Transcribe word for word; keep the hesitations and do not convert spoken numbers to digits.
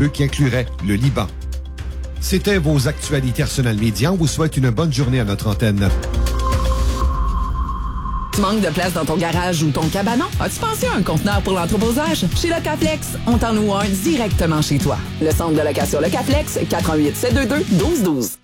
couvre-feu qui inclurait le Liban. C'était vos actualités Arsenal Média. On vous souhaite une bonne journée à notre antenne. Tu manques de place dans ton garage ou ton cabanon? As-tu pensé à un conteneur pour l'entreposage? Chez Locaflex, on t'en loue un directement chez toi. Le centre de location Locaflex, quatre un huit, sept deux deux, un deux un deux.